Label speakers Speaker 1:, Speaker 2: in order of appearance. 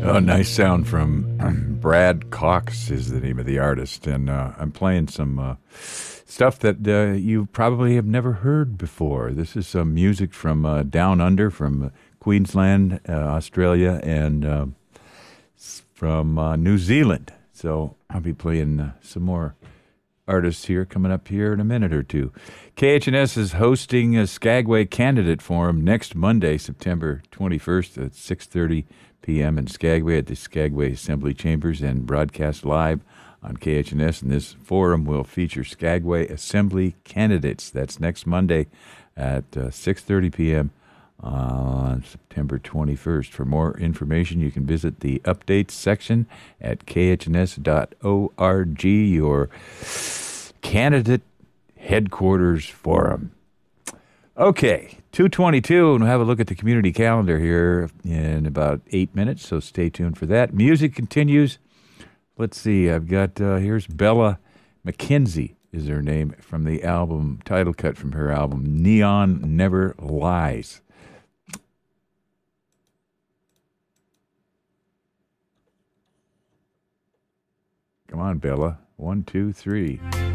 Speaker 1: A nice sound from Brad Cox is the name of the artist, and I'm playing some stuff that you probably have never heard before. This is some music from Down Under, from Queensland, Australia, and from New Zealand. So I'll be playing some more artists here coming up here in a minute or two. KHNS is hosting a Skagway Candidate Forum next Monday, September 21st at 6:30 p.m. in Skagway at the Skagway Assembly Chambers and broadcast live on KHNS. And this forum will feature Skagway Assembly candidates. That's next Monday at 6:30 p.m. on September 21st. For more information, you can visit the updates section at khns.org, your candidate headquarters forum. Okay, 2:22, and we'll have a look at the community calendar here in about 8 minutes, so stay tuned for that. Music continues. Let's see, I've got, here's Bella McKenzie is her name, from the album, title cut from her album, Neon Never Lies. Come on, Bella. 1, 2, 3.